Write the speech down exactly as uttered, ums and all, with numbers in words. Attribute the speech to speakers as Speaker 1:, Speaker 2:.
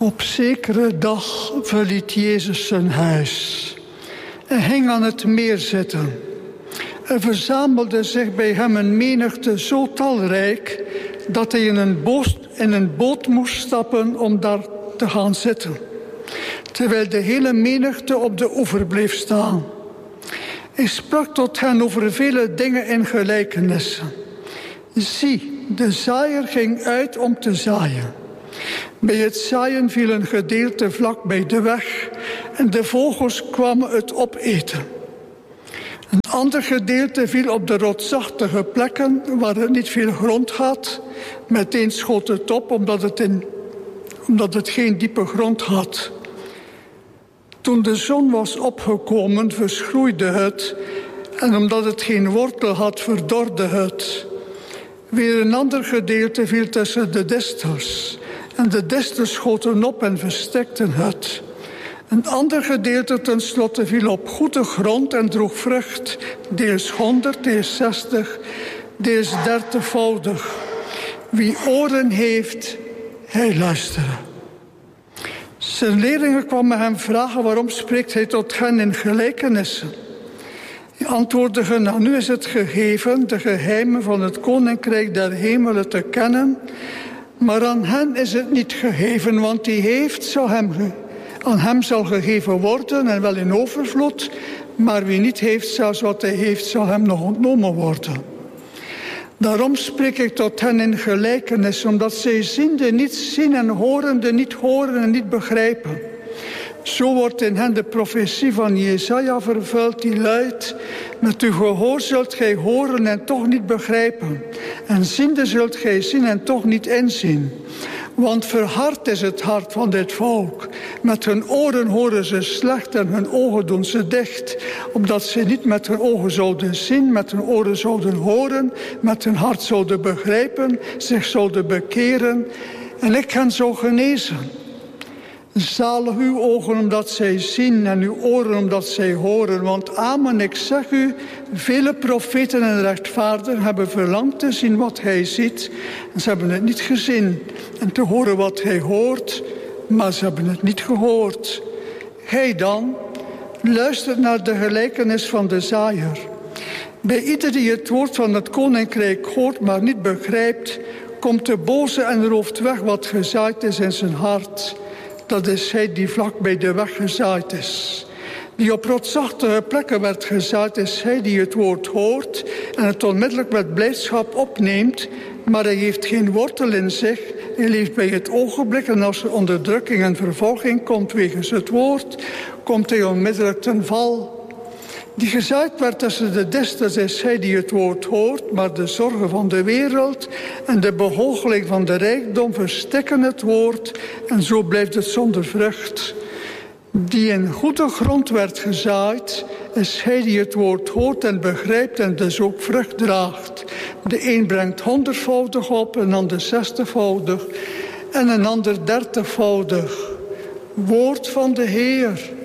Speaker 1: Op zekere dag verliet Jezus zijn huis. Hij ging aan het meer zitten. Er verzamelde zich bij hem een menigte zo talrijk dat hij in een boot, in een boot moest stappen om daar te gaan zitten, terwijl de hele menigte op de oever bleef staan. Hij sprak tot hen over vele dingen in gelijkenissen. Zie, de zaaier ging uit om te zaaien. Bij het zaaien viel een gedeelte vlak bij de weg en de vogels kwamen het opeten. Een ander gedeelte viel op de rotsachtige plekken waar het niet veel grond had. Meteen schoot het op omdat het, in, omdat het geen diepe grond had. Toen de zon was opgekomen, verschroeide het en omdat het geen wortel had, verdorde het. Weer een ander gedeelte viel tussen de distels en de distels schoten op en verstikten het. Een ander gedeelte tenslotte viel op goede grond en droeg vrucht, deels honderd, deels zestig, deels dertigvoudig. Wie oren heeft, hij luisteren. Zijn leerlingen kwamen hem vragen waarom spreekt hij tot hen in gelijkenissen. Hij antwoordde, nou nu is het gegeven de geheimen van het koninkrijk der hemelen te kennen, maar aan hen is het niet gegeven, want die heeft, zal hem ge- aan hem zal gegeven worden en wel in overvloed, maar wie niet heeft, zelfs wat hij heeft, zal hem nog ontnomen worden. Daarom spreek ik tot hen in gelijkenis, omdat zij ziende niet zien en horende niet horen en niet begrijpen. Zo wordt in hen de profetie van Jesaja vervuld die luidt: met uw gehoor zult gij horen en toch niet begrijpen. En ziende zult gij zien en toch niet inzien. Want verhard is het hart van dit volk. Met hun oren horen ze slecht en hun ogen doen ze dicht. Opdat ze niet met hun ogen zouden zien, met hun oren zouden horen, met hun hart zouden begrijpen, zich zouden bekeren. En ik hen zou genezen. Zalig uw ogen omdat zij zien en uw oren omdat zij horen. Want amen, ik zeg u, vele profeten en rechtvaardigen hebben verlangd te zien wat hij ziet. En ze hebben het niet gezien. En te horen wat hij hoort, maar ze hebben het niet gehoord. Gij dan, luistert naar de gelijkenis van de zaaier. Bij ieder die het woord van het koninkrijk hoort, maar niet begrijpt, komt de boze en rooft weg wat gezaaid is in zijn hart. Dat is hij die vlak bij de weg gezaaid is. Die op rotsachtige plekken werd gezaaid, is hij die het woord hoort en het onmiddellijk met blijdschap opneemt, maar hij heeft geen wortel in zich. Hij leeft bij het ogenblik en als er onderdrukking en vervolging komt wegens het woord, komt hij onmiddellijk ten val. Die gezaaid werd tussen de distels is hij die het woord hoort, maar de zorgen van de wereld en de begoocheling van de rijkdom verstikken het woord en zo blijft het zonder vrucht. Die in goede grond werd gezaaid, is hij die het woord hoort en begrijpt en dus ook vrucht draagt. De een brengt honderdvoudig op, een ander zestigvoudig en een ander dertigvoudig. Woord van de Heer.